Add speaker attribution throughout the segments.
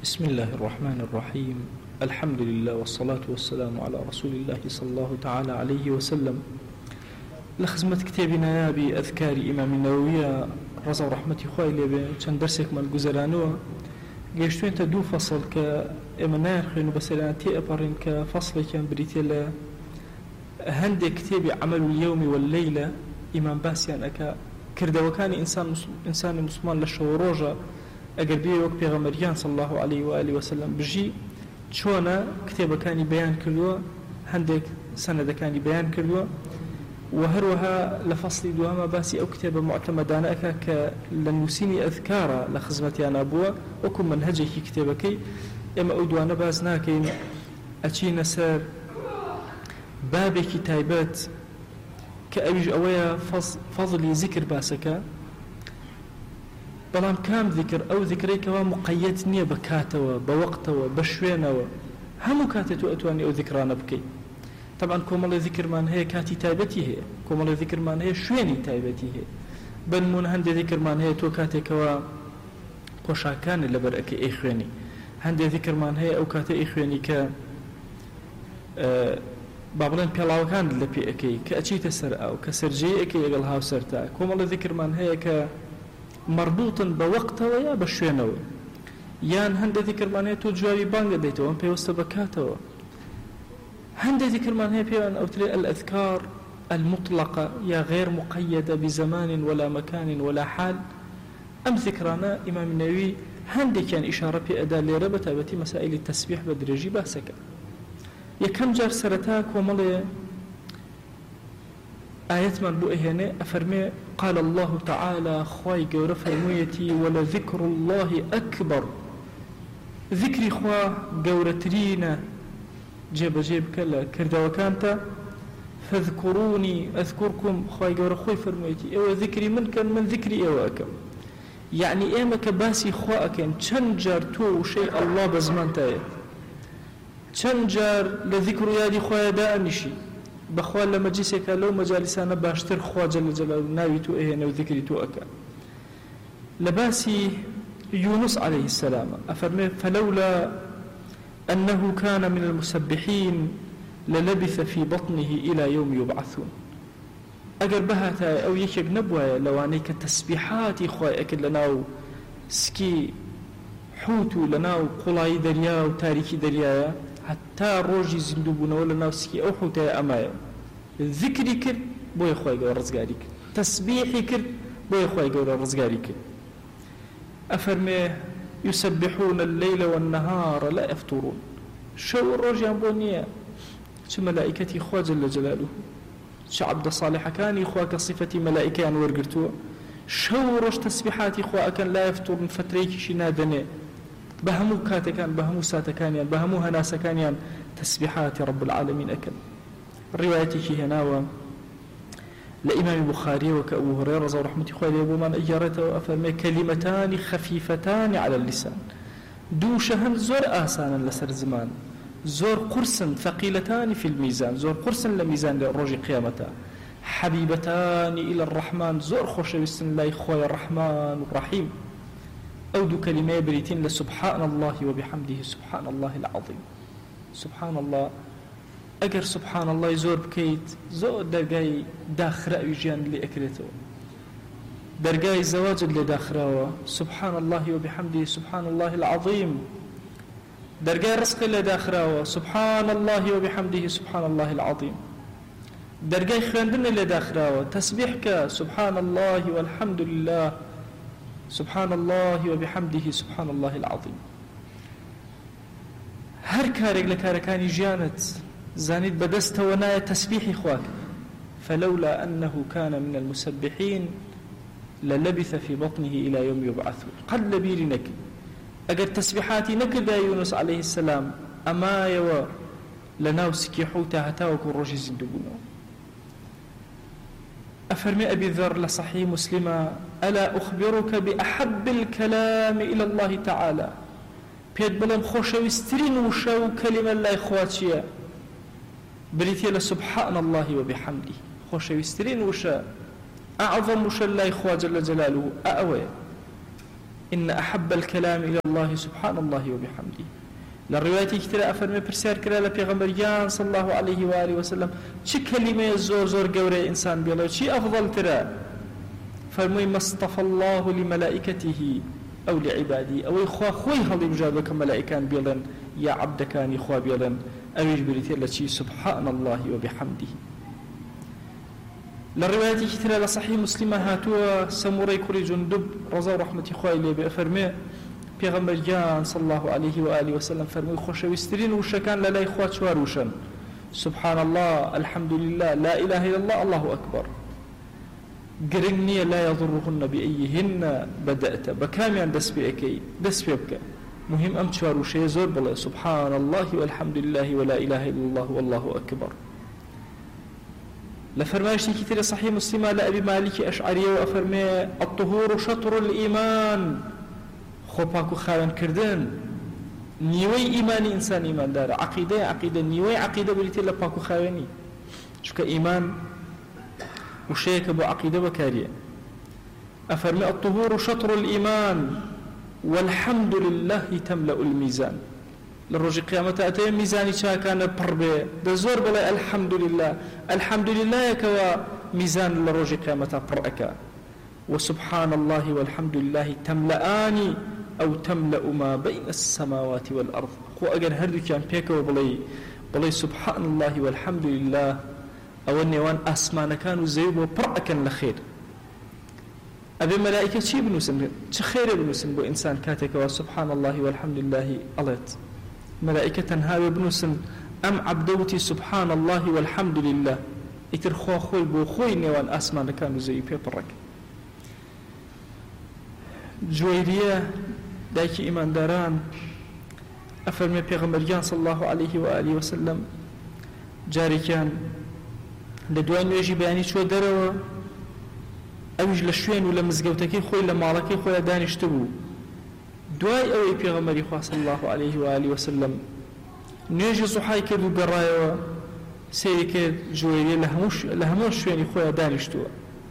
Speaker 1: بسم الله الرحمن الرحيم. الحمد لله والصلاة والسلام على رسول الله صلى الله تعالى عليه وسلم. لخزمة كتابنا يابي أذكار إمام النووي رضا ورحمة خوالي كان درسك من الجزرانوة جيشتوين تدو فصل كإمنار خينو بسلانتي أبرين كفصل كان بريتيلا هندي كتابي عمل اليوم والليلة إمام باسيان أكا كرده وكان إنسان مسلمان للشوروجة أجر بيه وقت بيغمريان صلى الله عليه وآله وسلم بجي چۆنە کتێبەکانی بەیان کردووە هەندێک سەنەدەکانی بەیان کردووە و هەروەها لە فەصلی دووەمە باسی ئەو کتێبە معتەمەدانە ئەکا کە لە نووسینی ئەذکارە لە خزمەتیانە بووە وەکو منهەجێکی کتێبەکەی ئێمە ئەو دوانە باز ناکەین ئەچینە سەر بابێکی تایبەت کە ئەویش ئەوەیە فەضلی ذیکر باسەکە بەڵام کام ذکر ئەو ذکرێکەوە مقەیەد نییە بە کاتەوە بە وەقتەوە بە شوێنەوە هەموو کاتێک تو ئەتوانی ئەو ذکرانە بکەیت. طبعا کۆمەڵی ذکرمان هەیە کاتی تایبەتی هەیە کۆمەڵی ذکرمان هەیە شوێنی تایبەتی هەیە بنمونە هەندێک ذکرمان هەیە تۆ کاتێکەوە پۆشاکانە لەبەر ئەکە ئەی خوێنی هەندێک ذکرمان هەیە ئەو کاتە ئەی خوێنی کە با بڵێن پێڵاوەکان لە پێ ئەەکەی کە ئەچیتە سەر ئەو کە سەرجەی ئەەکەی لەگەڵ هاوسەرتا کۆمەڵی ذکرمان هەیە کە مربوطن بوقتەوە یا بە شوێنەوە یان هەندێک ذکرمان هەیە تۆ جوابی بانگە دەیتەوە ئەم پێوەستە بە کاتەوە هەندێک ذکرمان هەیە پێیان ئەوترێ الأذكار المطلقة يا غير مقيدة بزمان ولا مكان ولا حال. أم ذكرانا إمام النووي هەندێکیان إشارة پێ ئەدا لێرە بە تایبەتی مەسائلی تەسبیح بە درێژی باسەکە. یەکەم جار سەرەتا کۆمەڵێ آيات من بؤهنة أفرمي قال الله تعالى خواي قورة فرميتي ولذكر الله أكبر ذكري خواه قورة ترينا جيب كلا كردا وكانتا فاذكروني أذكركم خواي قورة خوي فرميتي إيوه ذكري من كان من ذكري إيوه أكم يعني إيما كباسي خواك تشنجر تو شيء الله بزمان تاية تشنجر لذكر يادي خوايا دا نشي بخوال لما جيسك لو مجالسانا باشتر خوا جل جلاله ناوي تو اهنا وذكري تو أكا لباسي يونس عليه السلام أفرمي فلولا أنه كان من المسبحين للبث في بطنه إلى يوم يبعثون. أقر بها أو يكيق نبوة لوانيك التسبيحات إخوة أكد لناو سكي حوتو لناو قلاي دريا وتاريكي دريا حتى روجي زندوبنا ولا ناوسكي أو حوتا أمايا ذكري كر بوي خوي قول رزقاري كر تسبيحي كر بوي خوي قول رزقاري كر أفرمي يسبحون الليل والنهار لا يفترون شو الروجي أمبونيا شو ملائكتي خوا جل جلاله شو عبد صالح كان إخواك صفتي ملائكة أنور قرتوا شو روج تسبيحاتي إخوا كان لا يفترون فتريكي شنادني بهمو كاتكان بهمو ساتكانيان بهمو هناسكانيان تسبيحات رب العالمين أكل. روايتي هنا لإمام البخاري وكأبو هريرة ورحمة خوالي أبو من أجارته وأفرمي كلمتان خفيفتان على اللسان دوشهن زور آسانا لسر زمان زور قرصا ثقيلتان في الميزان زور قرصا لميزان للرجي قيامتا حبيبتان إلى الرحمن زور خوش بسن الله خوي الرحمن الرحيم أو دو كلمة بريتين لسبحان الله وبحمده سبحان الله العظيم. سبحان الله أجر سبحان الله يزور بكيت زور درجاي داخرة يجيان اللي أكلته درجاي زواج اللي داخرة سبحان الله وبحمده سبحان الله العظيم درجاي رزق اللي داخرة سبحان الله وبحمده سبحان الله العظيم درجاي خواندن اللي داخرة تسبيحك سبحان الله والحمد لله سبحان الله وبحمده سبحان الله العظيم. هر كارك لكاركاني جانت زانيت بدست وناية تسبيح خواك فلولا أنه كان من المسبحين للبث في بطنه إلى يوم يبعثون. قد لبيرنك أجر تسبيحاتي نكدا يونس عليه السلام أما يوا لناوسكي حوتا هتاوك الرجي زندبونه. أفرمي أبي ذر لصحيح مسلمة ألا أخبرك بأحب الكلام إلى الله تعالى بيد بلن خوشويسترين وشو كلمة لا إخواتيا بريتي لسبحان الله وبحمده خوشويسترين وشا أعظم وشا لا إخوات جل جلاله أأوي إن أحب الكلام إلى الله سبحان الله وبحمده. للرواية كتير أفرمي برسال كلا لبيغمبريان صلى الله عليه وآله وسلم شي كلمة زور قوري إنسان بيلا شي أفضل ترى فرمي ما اصطفى الله لملائكته أو لعبادي أو إخوة خوي هل يجابك ملائكان بيلا يا عبد كان إخوة بيلا أو يجبريتي لشي سبحان الله وبحمده. للرواية كتير لصحيح مسلمة هاتوا سموري كوري جندب رضا ورحمة إخوة إليه بأفرمي پیغمبر جان صلى الله عليه وآله وسلم فرمي خوشويسترين وشكان لا إخوات شواروشن سبحان الله الحمد لله لا إله إلا الله الله أكبر قرني لا يضرهن بأيهن بدأت بكاميان دس بك مهم أم شواروشي زور بالله سبحان الله والحمد لله ولا إله إلا الله والله أكبر. لفرمايشتي كتير صحيح مسلمة لأبي مالك أشعري وأفرمي الطهور شطر الإيمان خوباكو خاوان كردن نيوي إيماني إنسان إيمان دار عقيدة نيوي عقيدة بريتي لباكو خاواني شوك إيمان وشيك أبو عقيدة بكارية. أفرمي الطهور شطر الإيمان والحمد لله تملأ الميزان. للرجل قيامة أتي ميزاني كان بربي دزور بلا الحمد لله يكوى ميزان للرجل قيامة برأكا وسبحان الله والحمد لله تملأني أو تملأ ما بين السماوات والأرض. خو أجر هردو كان بيكو بلي سبحان الله والحمد لله أو النيوان أسمان كانوا زيبوا برأكا لخير. أبي ملائكة شي بنوسن خير بنوسن بو إنسان كاتك وسبحان الله والحمد لله ألت ملائكة هاوي بنوسن أم عبدوتي سبحان الله والحمد لله إتر خوي بو خوي نيوان أسمان كانوا زيبوا برأكا. جويرية دايكي إيمان داران أفرمي بيغمبريان صلى الله عليه وآله وسلم جاري كان لدوان نويجي بياني شو دروا أوج لشوين ولا مزقوتكي خوي لمالكي خوي دانشتبو دواي أوي بيغمبري خواه صلى الله عليه وآله وسلم نويجي صحاي كردو برايوا سيري كرد جويرية لهموش شويني خوي دانشتبو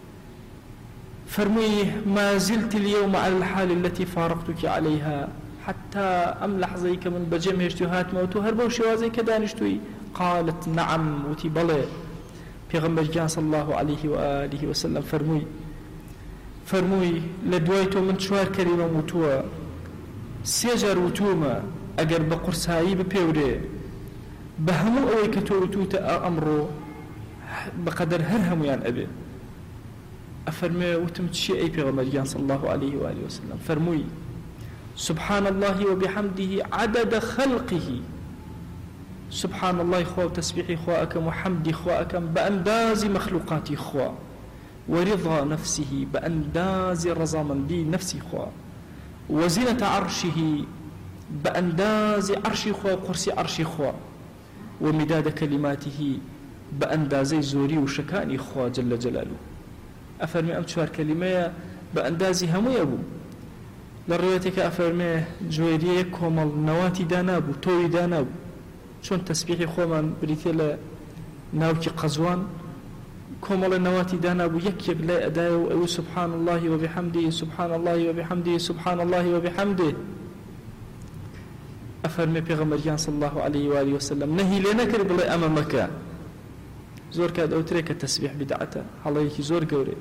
Speaker 1: فرمي ما زلت اليوم على الحال التي فارقتك عليها حتى أم لحظيك من بجمع اجتهات موتو هربو شوازي كدانشتوي. قالت نعم وتبلي. پیغمبر جان صلى الله عليه وآله وسلم فرموي لدويتو من شوار كريمة موتوا سيجر وتوما أجر بقرصاي ببيوري بهمو أوي كتوتا أمرو بقدر هرهم يعني أبي أفرمي وتمتشي أي بيغمريان صلى الله عليه وآله وسلم فرموي سبحان الله وبحمده عدد خلقه سبحان الله خوا وتسبيحي خوا أكم وحمدي خوا أكم بأنداز مخلوقاتي خوا ورضا نفسه بأنداز رضامندي نفسي خوا وزنة عرشه بأنداز عرشي خوا وقرسي عرشي خوا ومداد كلماته بأندازي زوري وشكاني خوا جل جلاله. أفرمي أم شوار كلمة بأندازي همو يبو للروايتك أفرمي جويرية كومل نواتي دانابو توي دانابو شون تسبيحي خومن بريتيلا ناوكي قزوان كومل نواتي دانابو يك لا أدايو أو سبحان الله وبحمده سبحان الله وبحمده سبحان الله وبحمده. أفرمي بيغمريان صلى الله عليه وآله وسلم نهي لنكر بلا أمامك زور كاد أو تريك التسبيح بدعته حاليك زور قوري.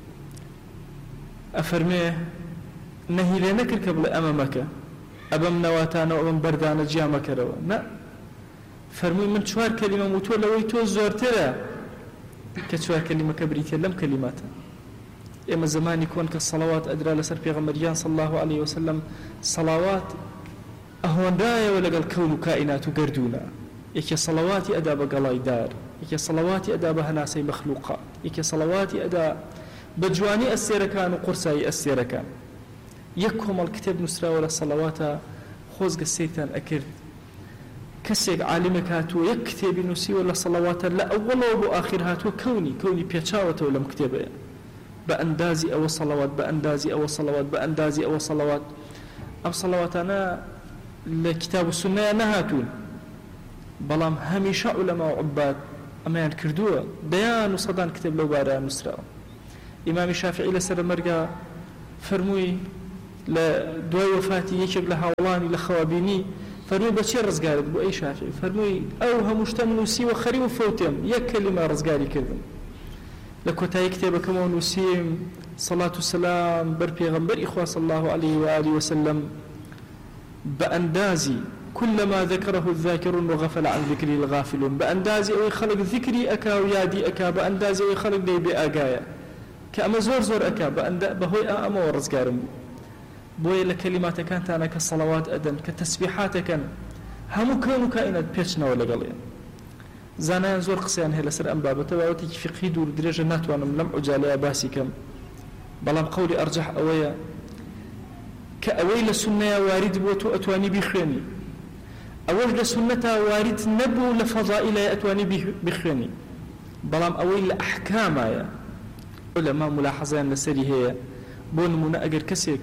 Speaker 1: أفرمي نهي لنكر قبل أمامك أبم نواتانا وأبم بردانا جيامك روا لا فرمي من شوار كلمة متولى ويتو زور ترى كشوار كلمة كبريتي لم كلماتا. إما زمان يكون كالصلوات أدرى لسر بيغمريان صلى الله عليه وسلم صلوات أهوان راية ولقى الكون كائنات قردونا يكي صلواتي أدا بقلاي دار يكي صلواتي أدا بهناسي مخلوقات يكي صلواتي أدا بجواني السيركان وقرساي السيركان يكهم الكتاب نسرا ولا صلوات خوزق السيتان أكرد كسيق عالمك هاتو يكتب نسي ولا صلوات لا أولا وآخر هاتو كوني بيتشاوة ولا مكتبه بأندازي أو صلوات بأندازي أو صلوات بأندازي أو صلوات أم صلواتنا لكتاب السنة نهاتون بلام هميشة علماء وعباد أما ينكردوه ديان وصدان كتاب لو بارا نسرا. إمام الشافعي لسر مرقى فرموي لدواي وفاتي يشك لهاولاني لخوابيني فرمي بچي رزقارت بو أي شافعي فرمي أو همشتم نوسي وخري وفوتم يك كلمة رزقاري كذن لكوتاي كتابك ونوسيم صلاة والسلام بر پیغمبر إخوة صلى الله عليه وآله وسلم بأندازي كلما ذكره الذاكرون وغفل عن ذكري الغافلون بأندازي أو خلق ذكري أكا ويادي أكا بأندازي أو خلق دي بأقايا كأما زور أكا بهوي أما ورزقارم بوي لكلمات كانت أنا كالصلوات أدن كتسبيحات كان همو كانوا كائنات بيشنا ولا قليا زانان زور قسيان هلا سر أنبابة وأوتي فقهي دور درجة ناتوانا من لمع جاليا باسي كم بلام قولي أرجح أويا كأوي لسنة وارد بوتو أتواني بخيني أوي لسنة وارد نبو لفضائل أتواني بخيني بلام أوي لأحكام يا علماء ملاحظين لسري هي بون من أجر كسيك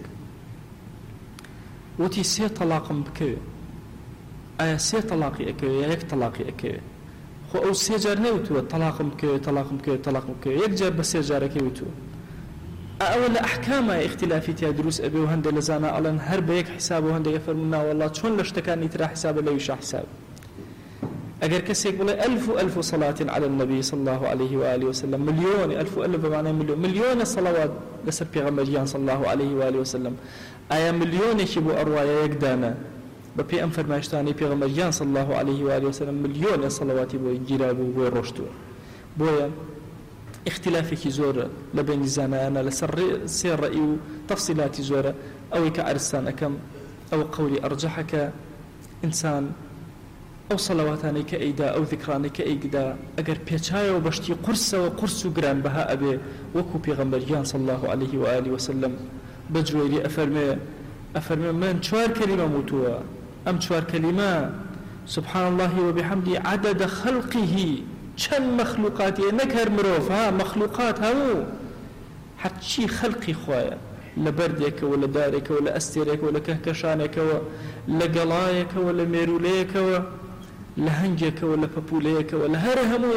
Speaker 1: وتي سي طلاق بكي أي سي طلاقي أكي يك طلاقي أكي خو أو سي جار نوتو طلاق بكي يك جار بس جار أكي وتو أول أحكام اختلافي تيا دروس أبي وهند لزانا ألان هرب يك حساب وهند يفرمنا والله شون لشتكاني ترى حساب لا يشاء حساب أجر كسيك ولا ألف صلاة على النبي صلى الله عليه وآله وسلم مليون ألف بمعنى مليون صلوات لسر بيغمبريان صلى الله عليه وآله وسلم آية مليون يشبو أروايا يقدانا ببي أنفر ما يشتاني بيغمبريان صلى الله عليه وآله وسلم مليون صلوات بو جرابو بو رشتو بويا اختلافك زورة لبين زانانا لسر سير رأي تفصيلات زورة أو كعرسان أكم أو قولي أرجحك إنسان أو صلواتاني كأيدا أو ذكراني كأيدا أجر بيتشايا وبشتي قرص وقران بها أبي وكو بيغمبريان صلى الله عليه وآله وسلم بجويلي أفرمي من شوار كلمة موتوا أم شوار كلمة سبحان الله وبحمده عدد خلقه شن مخلوقاتي نكر مروف مخلوقات همو حتى خلقي خوايا لبردك ولا دارك ولا أسترك ولا كهكشانك ولا قلايك ولا ميروليك ولا هنجك ولا بابوليك ولا هر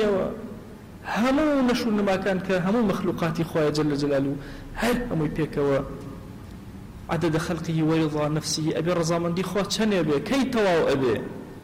Speaker 1: همو نشون ما كان كهمو مخلوقاتي خوايا جل جلاله هل همو يبيك عدد خلقه ورضا نفسه أبي رضامن دي خوات شن أبي كي تواو أبي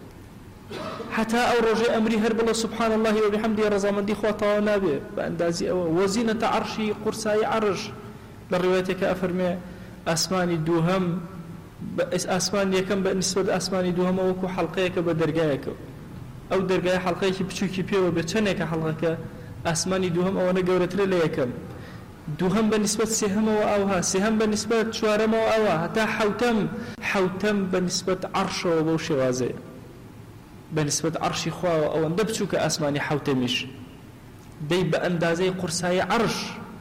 Speaker 1: حتى أو رجاء أمري هرب الله سبحان الله وبحمده رضامن دي خوات تواو نابي بأندازي وزينة عرشي قرصاي عرش للروايتك أفرمي أسماني دوهم أسمان يكم بالنسبة أسماني دوهم وكو حلقيك بدرجايك أو درجاي حلقيك بتشوكي بيو بتشنك حلقك أسماني دوهم أو نجورت ليكم دوهم بالنسبة سهم وأوها سهم بالنسبة شوارم وأوها حتى حوتم بالنسبة عرش وبوش وازي بالنسبة عرش خوا أو ندبشوك أسماني حوتمش دي بأندازي قرصاي عرش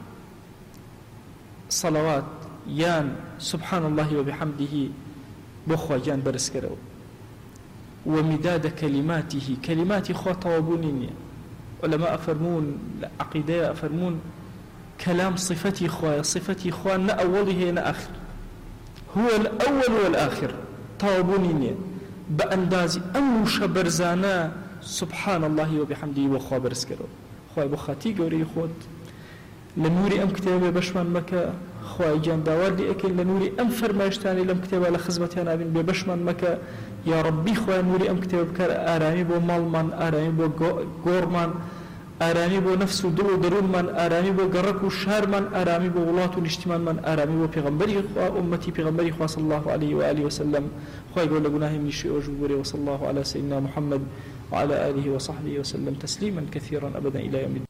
Speaker 1: صلوات يان سبحان الله وبحمده بخوا يان برسكرو ومداد كلماته كلمات خوا طوابونين علماء أفرمون عقيدة أفرمون كلام صفتي خوا نا أوله نا آخر هو الأول والآخر طوابونين بأندازي أوش برزانا سبحان الله وبحمده وخوا برسكرو خوا بخاتي قوري خود لنوري أم كتابة بشمان مكة خواهي جان داوار لي أكل لنوري أم فرمايشتاني لم كتابة لخزمتي أنا بين بشمان مكة يا ربي خواهي نوري أم كتابة بكار آرامي بو مالمان آرامي بو غورمان آرامي بو نفس دو درون من آرامي بو قرق وشهر من آرامي بو ولات والاجتماع من آرامي بو پیغمبري أمتي پیغمبري خواه صلى الله عليه وآله وسلم خواهي بو لقناه من الشيء وجبوري وصلى الله على سيدنا محمد وعلى آله وصحبه وسلم تسليما كثيرا أبدا إلى يوم الدين.